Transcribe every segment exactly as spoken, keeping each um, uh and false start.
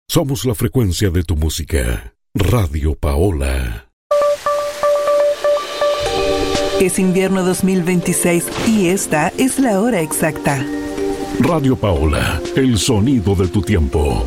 Somos la frecuencia de tu música. Radio Paola. Es invierno dos mil veintiséis y esta es la hora exacta. Radio Paola, el sonido de tu tiempo.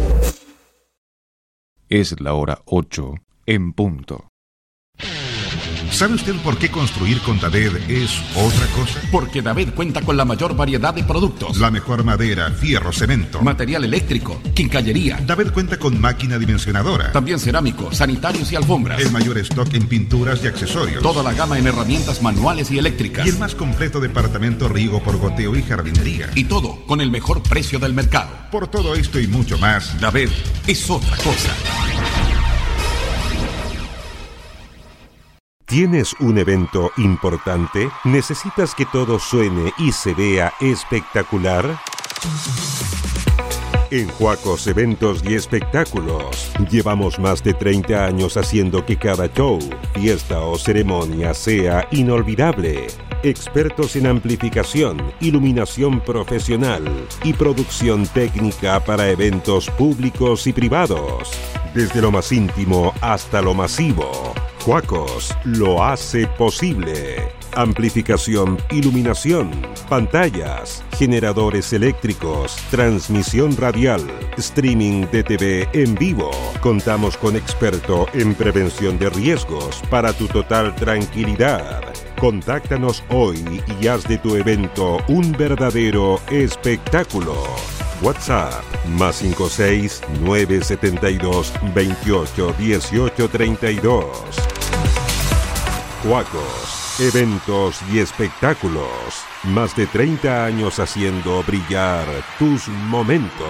Es la hora ocho en punto. ¿Sabe usted por qué construir con David es otra cosa? Porque David cuenta con la mayor variedad de productos. La mejor madera, fierro, cemento, material eléctrico, quincallería. David cuenta con máquina dimensionadora. También cerámicos, sanitarios y alfombras. El mayor stock en pinturas y accesorios. Toda la gama en herramientas manuales y eléctricas. Y el más completo departamento riego por goteo y jardinería. Y todo con el mejor precio del mercado. Por todo esto y mucho más, David es otra cosa. ¿Tienes un evento importante? ¿Necesitas que todo suene y se vea espectacular? En Huacos Eventos y Espectáculos llevamos más de treinta años haciendo que cada show, fiesta o ceremonia sea inolvidable. Expertos en amplificación, iluminación profesional y producción técnica para eventos públicos y privados. Desde lo más íntimo hasta lo masivo, Huacos lo hace posible. Amplificación, iluminación, pantallas, generadores eléctricos, transmisión radial, streaming de T V en vivo. Contamos con experto en prevención de riesgos para tu total tranquilidad. Contáctanos hoy y haz de tu evento un verdadero espectáculo. WhatsApp más cinco seis nueve siete dos veintiocho dieciocho treinta y dos. Huacos, eventos y espectáculos. Más de treinta años haciendo brillar tus momentos.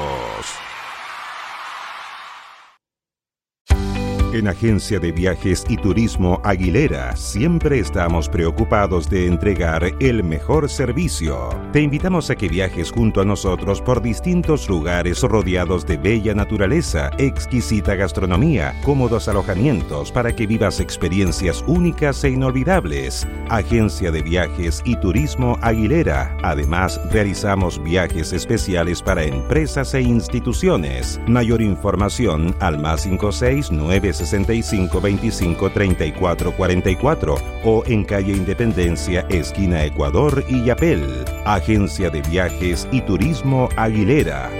En Agencia de Viajes y Turismo Aguilera siempre estamos preocupados de entregar el mejor servicio. Te invitamos a que viajes junto a nosotros por distintos lugares rodeados de bella naturaleza, exquisita gastronomía, cómodos alojamientos para que vivas experiencias únicas e inolvidables. Agencia de Viajes y Turismo Aguilera. Además, realizamos viajes especiales para empresas e instituciones. Mayor información al más cinco seis nueve sesenta y cinco veinticinco treinta y cuatro cuarenta y cuatro o en calle Independencia, esquina Ecuador y Yapel. Agencia de Viajes y Turismo Aguilera.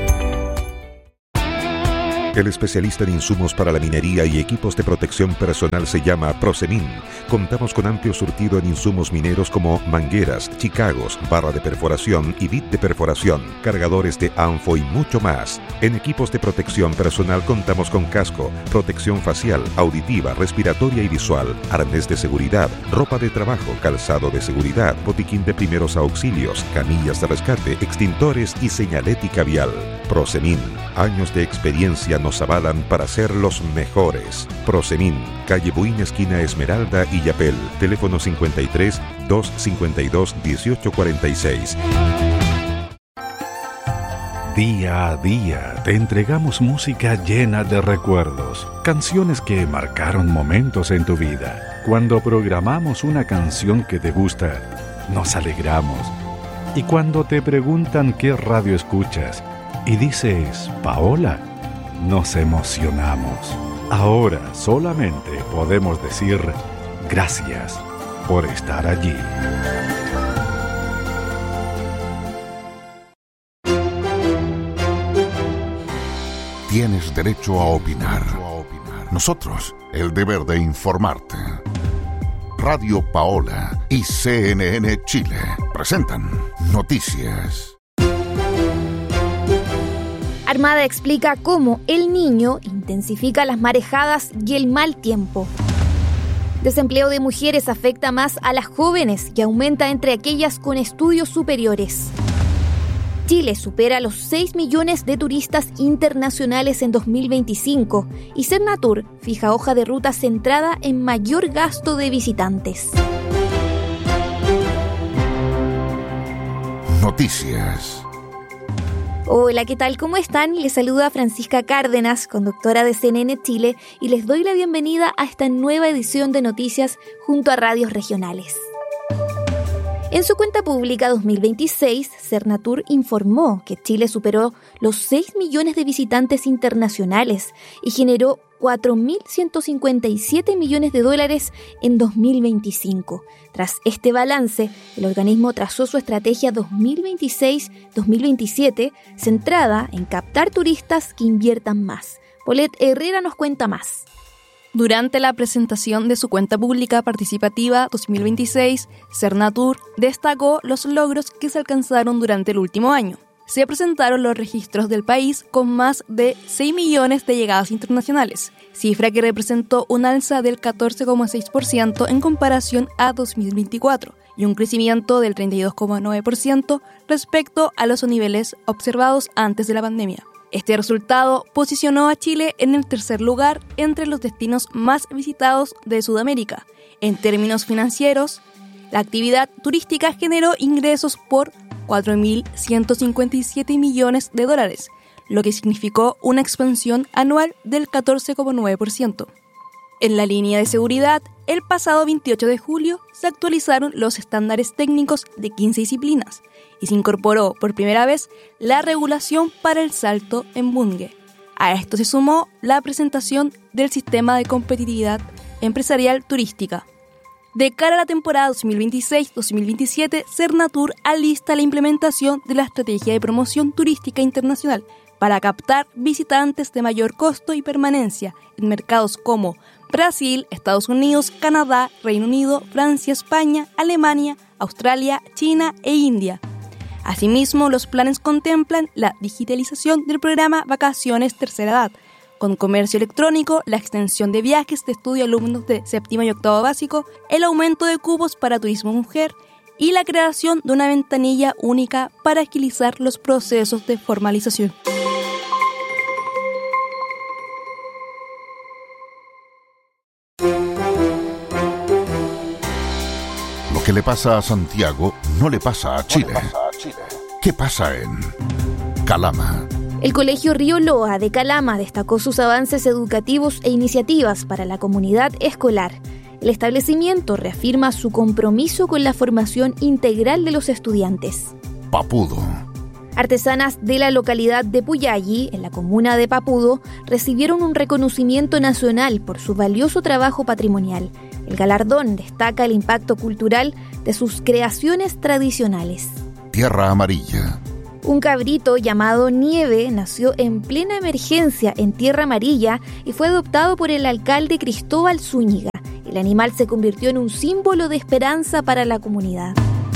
El especialista en insumos para la minería y equipos de protección personal se llama Prosemin. Contamos con amplio surtido en insumos mineros como mangueras, chicagos, barra de perforación y bit de perforación, cargadores de ANFO y mucho más. En equipos de protección personal contamos con casco, protección facial, auditiva, respiratoria y visual, arnés de seguridad, ropa de trabajo, calzado de seguridad, botiquín de primeros auxilios, camillas de rescate, extintores y señalética vial. Prosemin. Años de experiencia nos avalan para ser los mejores. Prosemin, calle Buin, esquina Esmeralda y Yapel. Teléfono cincuenta y tres, doscientos cincuenta y dos, dieciocho cuarenta y seis. Día a día te entregamos música llena de recuerdos, canciones que marcaron momentos en tu vida. Cuando programamos una canción que te gusta, nos alegramos. Y cuando te preguntan qué radio escuchas y dices Paola, nos emocionamos. Ahora solamente podemos decir gracias por estar allí. Tienes derecho a opinar. Nosotros, el deber de informarte. Radio Paola y C N N Chile presentan Noticias. Armada explica cómo El Niño intensifica las marejadas y el mal tiempo. Desempleo de mujeres afecta más a las jóvenes y aumenta entre aquellas con estudios superiores. Chile supera los seis millones de turistas internacionales en dos mil veinticinco y Sernatur fija hoja de ruta centrada en mayor gasto de visitantes. Noticias. Hola, ¿qué tal? ¿Cómo están? Les saluda Francisca Cárdenas, conductora de C N N Chile, y les doy la bienvenida a esta nueva edición de Noticias junto a Radios Regionales. En su cuenta pública dos mil veintiséis, Cernatur informó que Chile superó los seis millones de visitantes internacionales y generó cuatro mil ciento cincuenta y siete millones de dólares en dos mil veinticinco. Tras este balance, el organismo trazó su estrategia dos mil veintiséis dos mil veintisiete centrada en captar turistas que inviertan más. Paulette Herrera nos cuenta más. Durante la presentación de su cuenta pública participativa dos mil veintiséis, Cernatur destacó los logros que se alcanzaron durante el último año. Se presentaron los registros del país con más de seis millones de llegadas internacionales, cifra que representó un alza del catorce coma seis por ciento en comparación a dos mil veinticuatro y un crecimiento del treinta y dos coma nueve por ciento respecto a los niveles observados antes de la pandemia. Este resultado posicionó a Chile en el tercer lugar entre los destinos más visitados de Sudamérica. En términos financieros, la actividad turística generó ingresos por cuatro mil ciento cincuenta y siete millones de dólares, lo que significó una expansión anual del catorce coma nueve por ciento. En la línea de seguridad, el pasado veintiocho de julio se actualizaron los estándares técnicos de quince disciplinas y se incorporó por primera vez la regulación para el salto en Bunge. A esto se sumó la presentación del Sistema de Competitividad Empresarial Turística. De cara a la temporada dos mil veintiséis dos mil veintisiete, Cernatur alista la implementación de la Estrategia de Promoción Turística Internacional para captar visitantes de mayor costo y permanencia en mercados como Brasil, Estados Unidos, Canadá, Reino Unido, Francia, España, Alemania, Australia, China e India. Asimismo, los planes contemplan la digitalización del programa Vacaciones Tercera Edad, con comercio electrónico, la extensión de viajes de estudio a alumnos de séptimo y octavo básico, el aumento de cupos para turismo mujer y la creación de una ventanilla única para agilizar los procesos de formalización. Lo que le pasa a Santiago no le pasa a Chile. ¿Qué pasa en Calama? El Colegio Río Loa de Calama destacó sus avances educativos e iniciativas para la comunidad escolar. El establecimiento reafirma su compromiso con la formación integral de los estudiantes. Papudo. Artesanas de la localidad de Puyalli, en la comuna de Papudo, recibieron un reconocimiento nacional por su valioso trabajo patrimonial. El galardón destaca el impacto cultural de sus creaciones tradicionales. Tierra Amarilla. Un cabrito llamado Nieve nació en plena emergencia en Tierra Amarilla y fue adoptado por el alcalde Cristóbal Zúñiga. El animal se convirtió en un símbolo de esperanza para la comunidad.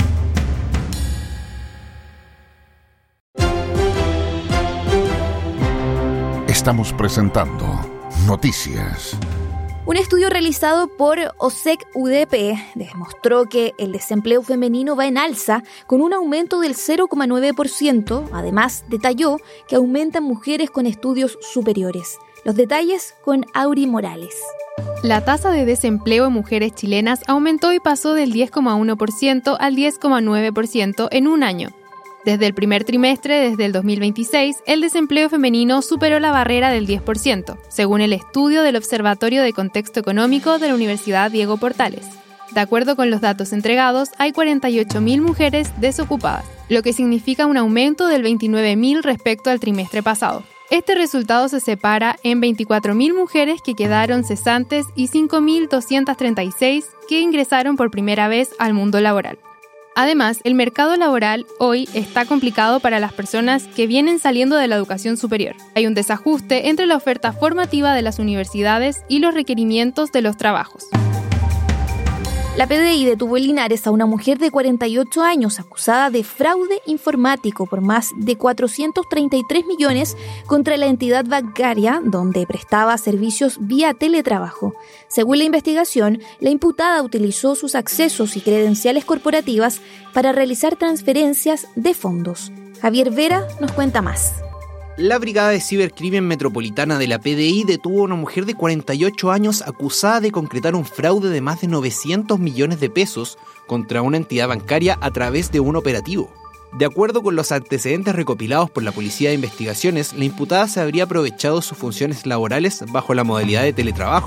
Estamos presentando Noticias. Un estudio realizado por O S E C U D P demostró que el desempleo femenino va en alza con un aumento del cero coma nueve por ciento. Además, detalló que aumentan mujeres con estudios superiores. Los detalles con Auri Morales. La tasa de desempleo en mujeres chilenas aumentó y pasó del diez coma uno por ciento al diez coma nueve por ciento en un año. Desde el primer trimestre desde el dos mil veintiséis, el desempleo femenino superó la barrera del diez por ciento, según el estudio del Observatorio de Contexto Económico de la Universidad Diego Portales. De acuerdo con los datos entregados, hay cuarenta y ocho mil mujeres desocupadas, lo que significa un aumento del veintinueve mil respecto al trimestre pasado. Este resultado se separa en veinticuatro mil mujeres que quedaron cesantes y cinco mil doscientas treinta y seis que ingresaron por primera vez al mundo laboral. Además, el mercado laboral hoy está complicado para las personas que vienen saliendo de la educación superior. Hay un desajuste entre la oferta formativa de las universidades y los requerimientos de los trabajos. La P D I detuvo en Linares a una mujer de cuarenta y ocho años acusada de fraude informático por más de cuatrocientos treinta y tres millones contra la entidad bancaria donde prestaba servicios vía teletrabajo. Según la investigación, la imputada utilizó sus accesos y credenciales corporativas para realizar transferencias de fondos. Javier Vera nos cuenta más. La Brigada de Cibercrimen Metropolitana de la P D I detuvo a una mujer de cuarenta y ocho años acusada de concretar un fraude de más de novecientos millones de pesos contra una entidad bancaria a través de un operativo. De acuerdo con los antecedentes recopilados por la Policía de Investigaciones, la imputada se habría aprovechado sus funciones laborales bajo la modalidad de teletrabajo.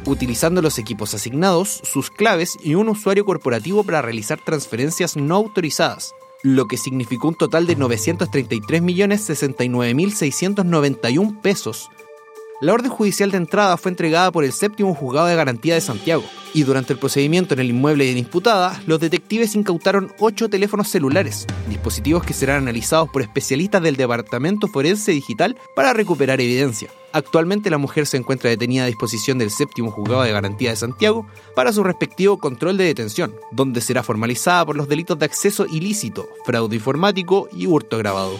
utilizando los equipos asignados, sus claves y un usuario corporativo para realizar transferencias no autorizadas, lo que significó un total de novecientos treinta y tres millones sesenta y nueve mil seiscientos noventa y uno pesos. La orden judicial de entrada fue entregada por el séptimo Juzgado de Garantía de Santiago, y durante el procedimiento en el inmueble de la imputada, los detectives incautaron ocho teléfonos celulares, dispositivos que serán analizados por especialistas del Departamento Forense Digital para recuperar evidencia. Actualmente la mujer se encuentra detenida a disposición del séptimo Juzgado de Garantía de Santiago para su respectivo control de detención, donde será formalizada por los delitos de acceso ilícito, fraude informático y hurto agravado.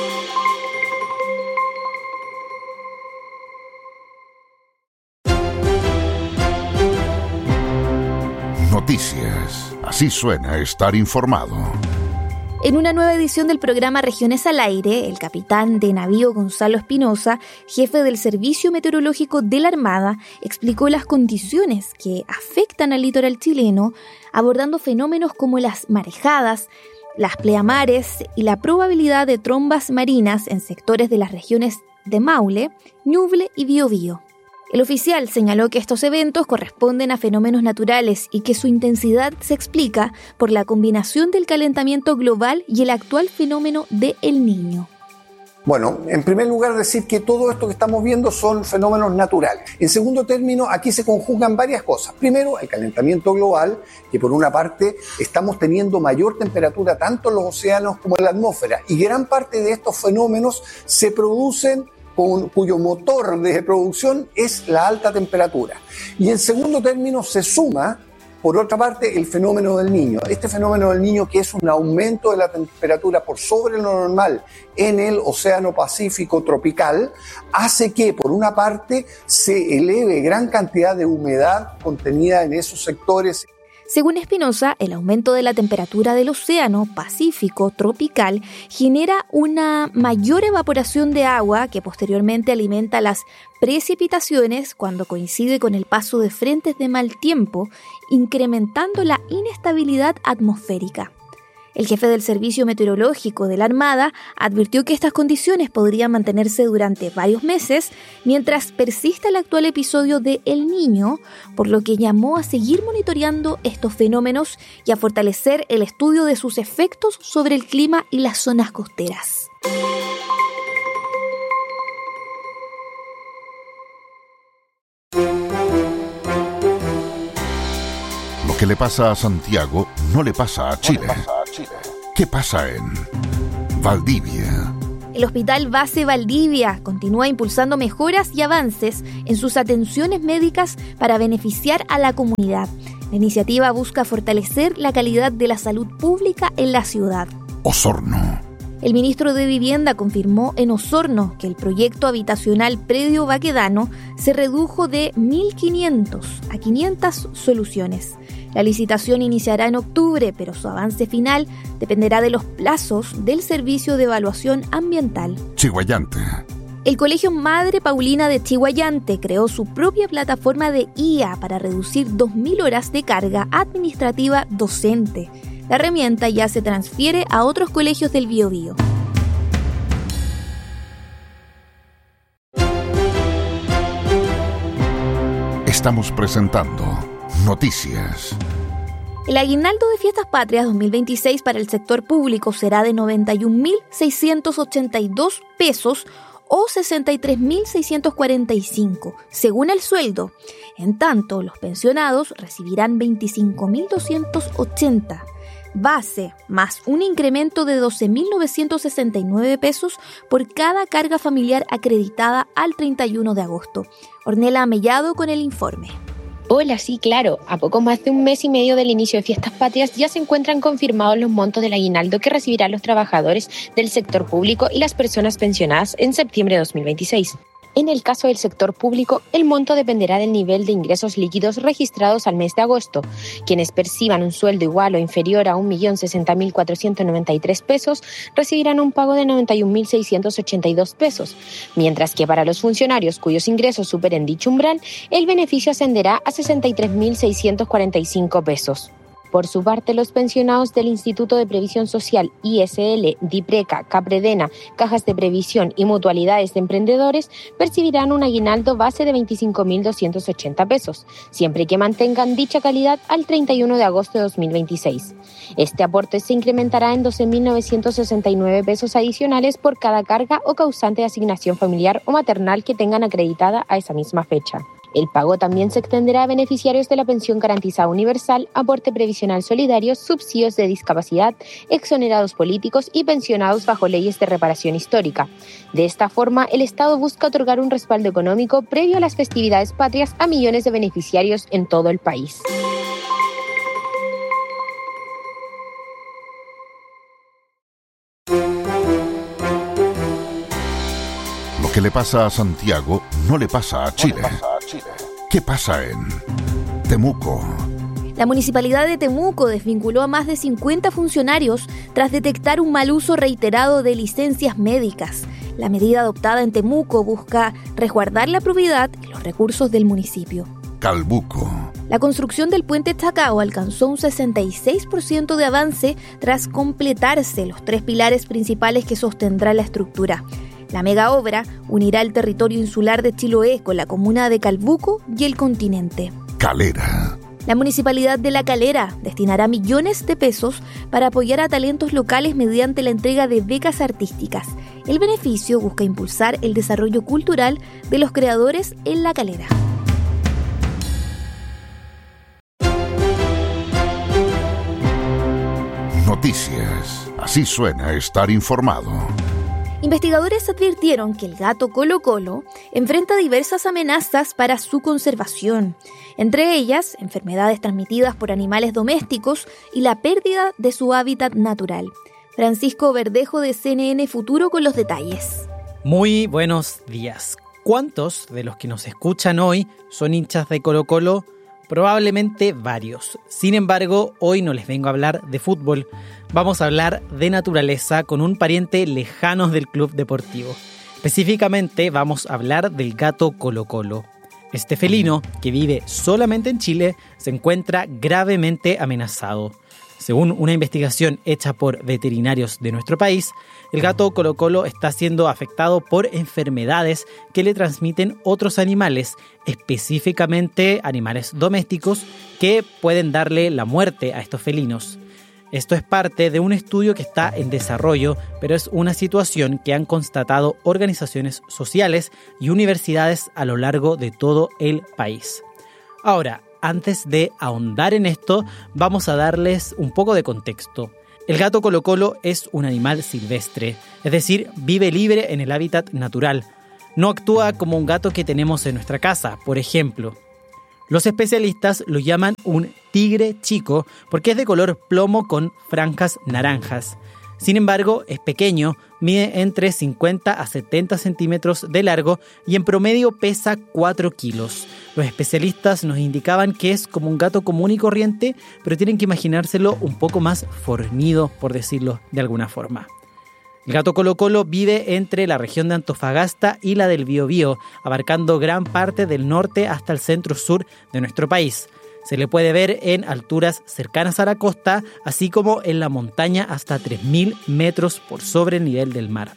Noticias. Así suena estar informado. En una nueva edición del programa Regiones al Aire, el capitán de navío Gonzalo Espinosa, jefe del Servicio Meteorológico de la Armada, explicó las condiciones que afectan al litoral chileno, abordando fenómenos como las marejadas, las pleamares y la probabilidad de trombas marinas en sectores de las regiones de Maule, Ñuble y Biobío. El oficial señaló que estos eventos corresponden a fenómenos naturales y que su intensidad se explica por la combinación del calentamiento global y el actual fenómeno de El Niño. Bueno, en primer lugar decir que todo esto que estamos viendo son fenómenos naturales. En segundo término, aquí se conjugan varias cosas. Primero, el calentamiento global, que por una parte estamos teniendo mayor temperatura tanto en los océanos como en la atmósfera, y gran parte de estos fenómenos se producen Con, cuyo motor de producción es la alta temperatura. Y en segundo término se suma, por otra parte, el fenómeno del Niño. Este fenómeno del Niño, que es un aumento de la temperatura por sobre lo normal en el Océano Pacífico tropical, hace que, por una parte, se eleve gran cantidad de humedad contenida en esos sectores. Según Espinosa, el aumento de la temperatura del Océano Pacífico tropical genera una mayor evaporación de agua que posteriormente alimenta las precipitaciones cuando coincide con el paso de frentes de mal tiempo, incrementando la inestabilidad atmosférica. El jefe del Servicio Meteorológico de la Armada advirtió que estas condiciones podrían mantenerse durante varios meses mientras persista el actual episodio de El Niño, por lo que llamó a seguir monitoreando estos fenómenos y a fortalecer el estudio de sus efectos sobre el clima y las zonas costeras. Lo que le pasa a Santiago no le pasa a Chile. ¿Qué pasa en Valdivia? El Hospital Base Valdivia continúa impulsando mejoras y avances en sus atenciones médicas para beneficiar a la comunidad. La iniciativa busca fortalecer la calidad de la salud pública en la ciudad. Osorno. El ministro de Vivienda confirmó en Osorno que el proyecto habitacional Predio Baquedano se redujo de mil quinientas a quinientas soluciones. La licitación iniciará en octubre, pero su avance final dependerá de los plazos del Servicio de Evaluación Ambiental. Chihuayante. El Colegio Madre Paulina de Chihuayante creó su propia plataforma de I A para reducir dos mil horas de carga administrativa docente. La herramienta ya se transfiere a otros colegios del Biobío. Estamos presentando Noticias. El aguinaldo de Fiestas Patrias dos mil veintiséis para el sector público será de noventa y un mil seiscientos ochenta y dos pesos o sesenta y tres mil seiscientos cuarenta y cinco, según el sueldo. En tanto, los pensionados recibirán veinticinco mil doscientos ochenta. Base, más un incremento de doce mil novecientos sesenta y nueve pesos por cada carga familiar acreditada al treinta y uno de agosto. Ornella Mellado con el informe. Hola, sí, claro. A poco más de un mes y medio del inicio de Fiestas Patrias ya se encuentran confirmados los montos del aguinaldo que recibirán los trabajadores del sector público y las personas pensionadas en septiembre de dos mil veintiséis. En el caso del sector público, el monto dependerá del nivel de ingresos líquidos registrados al mes de agosto. Quienes perciban un sueldo igual o inferior a un millón sesenta mil cuatrocientos noventa y tres pesos recibirán un pago de noventa y un mil seiscientos ochenta y dos pesos, mientras que para los funcionarios cuyos ingresos superen dicho umbral, el beneficio ascenderá a sesenta y tres mil seiscientos cuarenta y cinco pesos. Por su parte, los pensionados del Instituto de Previsión Social, I S L, DIPRECA, CAPREDENA, Cajas de Previsión y Mutualidades de Emprendedores percibirán un aguinaldo base de veinticinco mil doscientos ochenta pesos, siempre que mantengan dicha calidad al treinta y uno de agosto de dos mil veintiséis. Este aporte se incrementará en doce mil novecientos sesenta y nueve pesos adicionales por cada carga o causante de asignación familiar o maternal que tengan acreditada a esa misma fecha. El pago también se extenderá a beneficiarios de la pensión garantizada universal, aporte previsional solidario, subsidios de discapacidad, exonerados políticos y pensionados bajo leyes de reparación histórica. De esta forma, el Estado busca otorgar un respaldo económico previo a las festividades patrias a millones de beneficiarios en todo el país. Lo que le pasa a Santiago no le pasa a Chile. ¿Qué pasa en Temuco? La Municipalidad de Temuco desvinculó a más de cincuenta funcionarios tras detectar un mal uso reiterado de licencias médicas. La medida adoptada en Temuco busca resguardar la probidad y los recursos del municipio. Calbuco. La construcción del puente Chacao alcanzó un sesenta y seis por ciento de avance tras completarse los tres pilares principales que sostendrá la estructura. La mega obra unirá el territorio insular de Chiloé con la comuna de Calbuco y el continente. Calera. La Municipalidad de La Calera destinará millones de pesos para apoyar a talentos locales mediante la entrega de becas artísticas. El beneficio busca impulsar el desarrollo cultural de los creadores en La Calera. Noticias. Así suena estar informado. Investigadores advirtieron que el gato Colo Colo enfrenta diversas amenazas para su conservación, entre ellas enfermedades transmitidas por animales domésticos y la pérdida de su hábitat natural. Francisco Verdejo de C N N Futuro con los detalles. Muy buenos días. ¿Cuántos de los que nos escuchan hoy son hinchas de Colo Colo? Probablemente varios. Sin embargo, hoy no les vengo a hablar de fútbol. Vamos a hablar de naturaleza con un pariente lejano del club deportivo. Específicamente vamos a hablar del gato Colo Colo. Este felino, que vive solamente en Chile, se encuentra gravemente amenazado. Según una investigación hecha por veterinarios de nuestro país, el gato Colo Colo está siendo afectado por enfermedades que le transmiten otros animales, específicamente animales domésticos, que pueden darle la muerte a estos felinos. Esto es parte de un estudio que está en desarrollo, pero es una situación que han constatado organizaciones sociales y universidades a lo largo de todo el país. Ahora, antes de ahondar en esto, vamos a darles un poco de contexto. El gato Colo Colo es un animal silvestre, es decir, vive libre en el hábitat natural. No actúa como un gato que tenemos en nuestra casa, por ejemplo. Los especialistas lo llaman un tigre chico porque es de color plomo con franjas naranjas. Sin embargo, es pequeño, mide entre cincuenta a setenta centímetros de largo y en promedio pesa cuatro kilos. Los especialistas nos indicaban que es como un gato común y corriente, pero tienen que imaginárselo un poco más fornido, por decirlo de alguna forma. El gato Colo Colo vive entre la región de Antofagasta y la del Biobío, abarcando gran parte del norte hasta el centro-sur de nuestro país. Se le puede ver en alturas cercanas a la costa, así como en la montaña hasta tres mil metros por sobre el nivel del mar.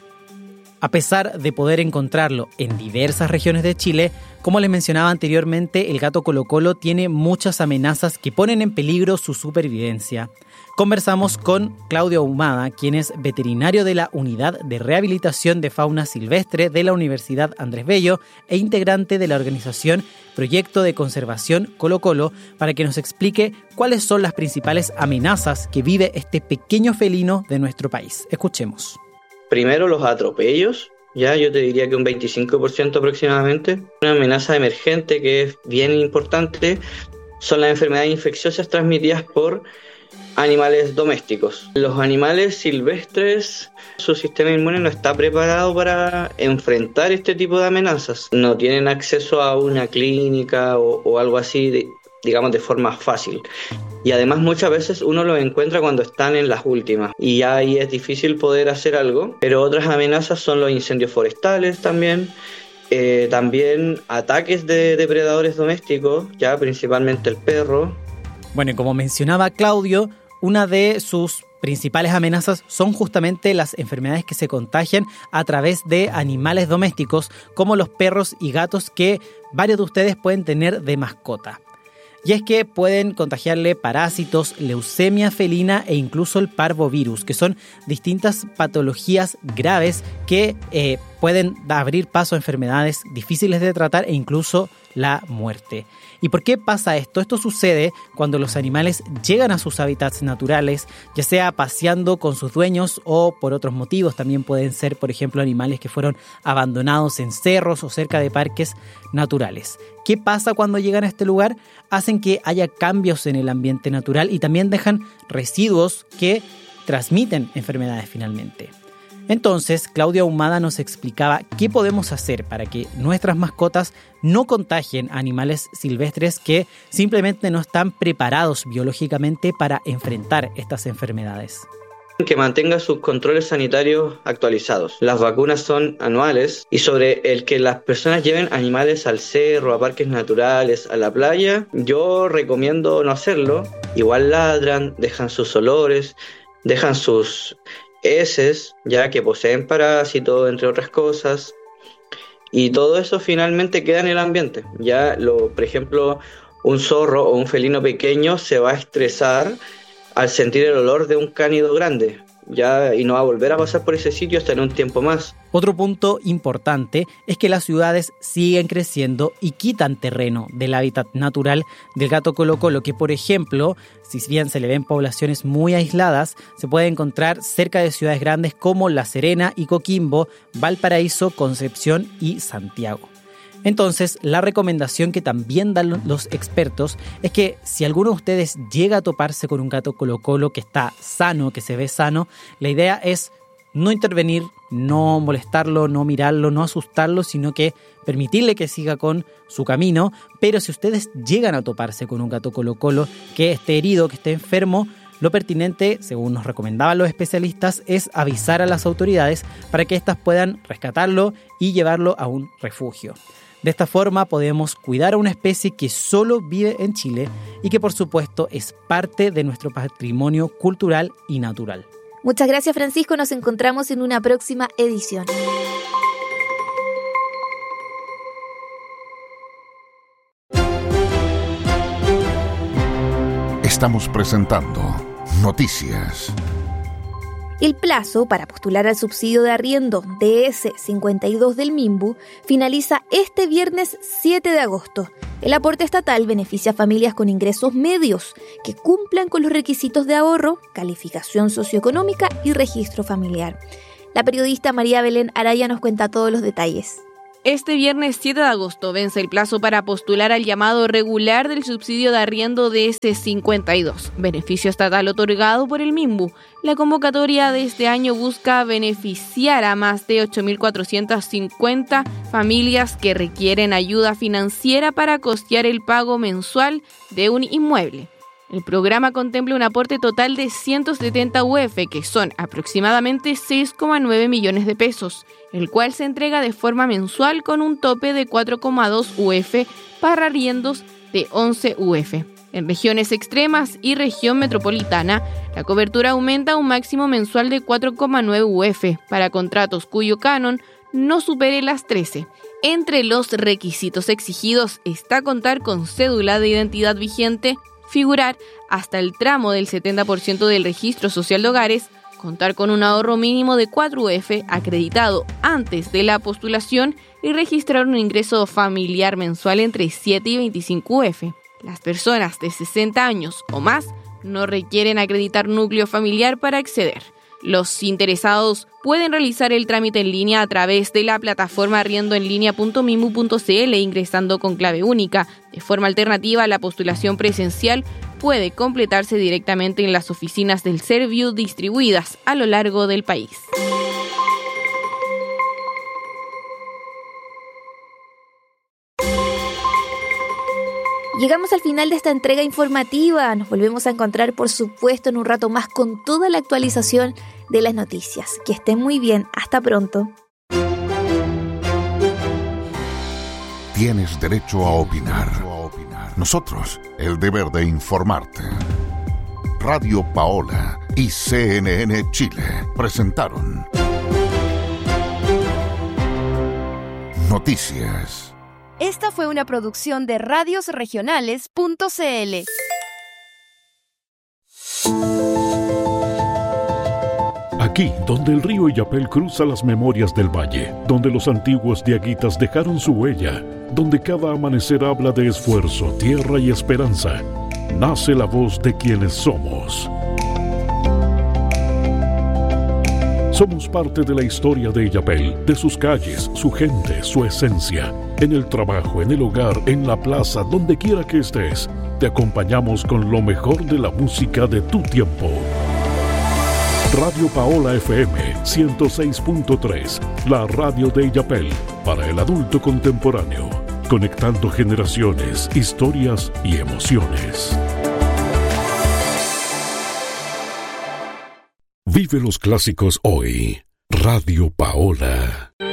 A pesar de poder encontrarlo en diversas regiones de Chile, como les mencionaba anteriormente, el gato Colo Colo tiene muchas amenazas que ponen en peligro su supervivencia. Conversamos con Claudio Ahumada, quien es veterinario de la Unidad de Rehabilitación de Fauna Silvestre de la Universidad Andrés Bello e integrante de la organización Proyecto de Conservación Colo Colo, para que nos explique cuáles son las principales amenazas que vive este pequeño felino de nuestro país. Escuchemos. Primero, los atropellos, ya yo te diría que un veinticinco por ciento aproximadamente. Una amenaza emergente que es bien importante son las enfermedades infecciosas transmitidas por animales domésticos. Los animales silvestres, su sistema inmune no está preparado para enfrentar este tipo de amenazas. No tienen acceso a una clínica o, o algo así, de, digamos, de forma fácil. Y además muchas veces uno los encuentra cuando están en las últimas y ya ahí es difícil poder hacer algo. Pero otras amenazas son los incendios forestales también, eh, también ataques de depredadores domésticos, ya principalmente el perro. Bueno, y como mencionaba Claudio, una de sus principales amenazas son justamente las enfermedades que se contagian a través de animales domésticos, como los perros y gatos que varios de ustedes pueden tener de mascota. Y es que pueden contagiarle parásitos, leucemia felina e incluso el parvovirus, que son distintas patologías graves que eh, pueden abrir paso a enfermedades difíciles de tratar e incluso la muerte. ¿Y por qué pasa esto? Esto sucede cuando los animales llegan a sus hábitats naturales, ya sea paseando con sus dueños o por otros motivos. También pueden ser, por ejemplo, animales que fueron abandonados en cerros o cerca de parques naturales. ¿Qué pasa cuando llegan a este lugar? Hacen que haya cambios en el ambiente natural y también dejan residuos que transmiten enfermedades finalmente. Entonces, Claudia Ahumada nos explicaba qué podemos hacer para que nuestras mascotas no contagien a animales silvestres que simplemente no están preparados biológicamente para enfrentar estas enfermedades. Que mantenga sus controles sanitarios actualizados. Las vacunas son anuales y sobre el que las personas lleven animales al cerro, a parques naturales, a la playa, yo recomiendo no hacerlo. Igual ladran, dejan sus olores, dejan sus heces, ya que poseen parásitos, entre otras cosas, y todo eso finalmente queda en el ambiente. Ya, lo, por ejemplo, un zorro o un felino pequeño se va a estresar al sentir el olor de un cánido grande, ya, y no va a volver a pasar por ese sitio hasta en un tiempo más. Otro punto importante es que las ciudades siguen creciendo y quitan terreno del hábitat natural del gato colocolo, que por ejemplo, si bien se le ven poblaciones muy aisladas, se puede encontrar cerca de ciudades grandes como La Serena y Coquimbo, Valparaíso, Concepción y Santiago. Entonces, la recomendación que también dan los expertos es que si alguno de ustedes llega a toparse con un gato colocolo que está sano, que se ve sano, la idea es no intervenir, no molestarlo, no mirarlo, no asustarlo, sino que permitirle que siga con su camino. Pero si ustedes llegan a toparse con un gato colocolo que esté herido, que esté enfermo, lo pertinente, según nos recomendaban los especialistas, es avisar a las autoridades para que éstas puedan rescatarlo y llevarlo a un refugio. De esta forma podemos cuidar a una especie que solo vive en Chile y que por supuesto es parte de nuestro patrimonio cultural y natural. Muchas gracias, Francisco. Nos encontramos en una próxima edición. Estamos presentando Noticias. El plazo para postular al subsidio de arriendo D S cincuenta y dos del MIMBU finaliza este viernes siete de agosto. El aporte estatal beneficia a familias con ingresos medios que cumplan con los requisitos de ahorro, calificación socioeconómica y registro familiar. La periodista María Belén Araya nos cuenta todos los detalles. Este viernes siete de agosto vence el plazo para postular al llamado regular del subsidio de arriendo D S cincuenta y dos, beneficio estatal otorgado por el MIMBU. La convocatoria de este año busca beneficiar a más de ocho mil cuatrocientas cincuenta familias que requieren ayuda financiera para costear el pago mensual de un inmueble. El programa contempla un aporte total de ciento setenta U F, que son aproximadamente seis coma nueve millones de pesos, el cual se entrega de forma mensual con un tope de cuatro coma dos U F para arriendos de once U F. En regiones extremas y región metropolitana, la cobertura aumenta a un máximo mensual de cuatro coma nueve U F para contratos cuyo canon no supere las trece. Entre los requisitos exigidos está contar con cédula de identidad vigente, figurar hasta el tramo del setenta por ciento del registro social de hogares, contar con un ahorro mínimo de cuatro U F acreditado antes de la postulación y registrar un ingreso familiar mensual entre siete y veinticinco U F. Las personas de sesenta años o más no requieren acreditar núcleo familiar para acceder. Los interesados pueden realizar el trámite en línea a través de la plataforma arriendo en línea punto mimbu punto c l ingresando con clave única. De forma alternativa, la postulación presencial puede completarse directamente en las oficinas del Serviu distribuidas a lo largo del país. Llegamos al final de esta entrega informativa. Nos volvemos a encontrar, por supuesto, en un rato más con toda la actualización de las noticias. Que estén muy bien. Hasta pronto. Tienes derecho a opinar. Nosotros, el deber de informarte. Radio Paola y C N N Chile presentaron Noticias. Esta fue una producción de radios regionales punto c l. Aquí, donde el río Illapel cruza las memorias del valle, donde los antiguos diaguitas dejaron su huella, donde cada amanecer habla de esfuerzo, tierra y esperanza, nace la voz de quienes somos. Somos parte de la historia de Illapel, de sus calles, su gente, su esencia. En el trabajo, en el hogar, en la plaza, donde quiera que estés, te acompañamos con lo mejor de la música de tu tiempo. Radio Paola F M ciento seis punto tres, la radio de Illapel, para el adulto contemporáneo, conectando generaciones, historias y emociones. Vive los clásicos hoy. Radio Paola.